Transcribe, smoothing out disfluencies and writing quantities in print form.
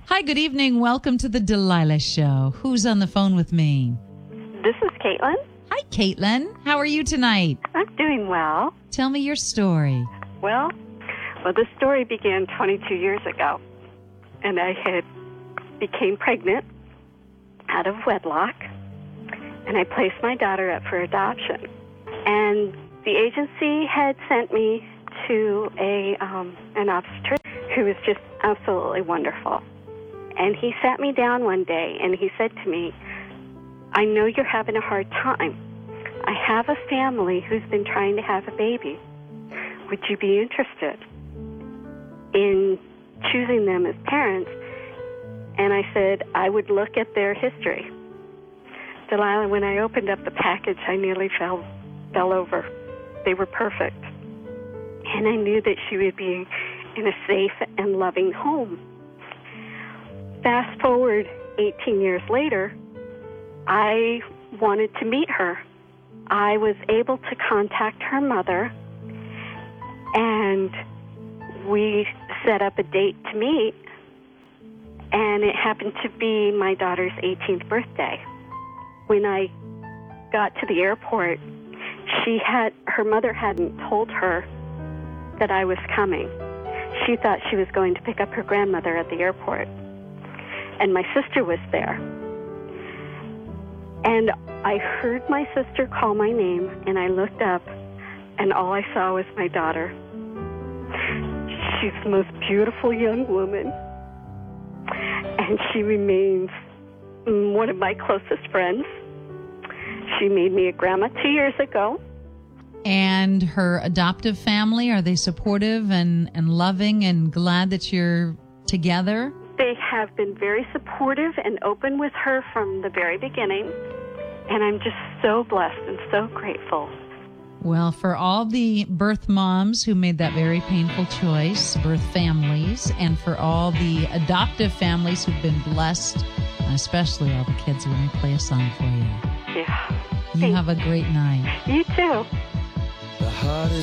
Hi, good evening. Welcome to the Delilah Show. Who's on the phone with me? This is Caitlin. Hi, Caitlin. How are you tonight? I'm doing well. Tell me your story. Well, this story began 22 years ago, and I became pregnant out of wedlock, and I placed my daughter up for adoption. And the agency had sent me to an obstetrician who was just absolutely wonderful. And he sat me down one day, and he said to me, I know you're having a hard time. I have a family who's been trying to have a baby. Would you be interested in choosing them as parents? And I said, I would look at their history. Delilah, when I opened up the package, I nearly fell over. They were perfect. And I knew that she would be in a safe and loving home. Fast forward 18 years later, I wanted to meet her. I was able to contact her mother, and we set up a date to meet, and it happened to be my daughter's 18th birthday. When I got to the airport, her mother hadn't told her that I was coming. She thought she was going to pick up her grandmother at the airport. And my sister was there. And I heard my sister call my name, and I looked up, and all I saw was my daughter. She's the most beautiful young woman, and she remains one of my closest friends. She made me a grandma 2 years ago. And her adoptive family, are they supportive and loving and glad that you're together? They have been very supportive and open with her from the very beginning, and I'm just so blessed and so grateful. Well, for all the birth moms who made that very painful choice, birth families, and for all the adoptive families who've been blessed, especially all the kids, we're going to play a song for you. Yeah. You have a great night. You too. The heart is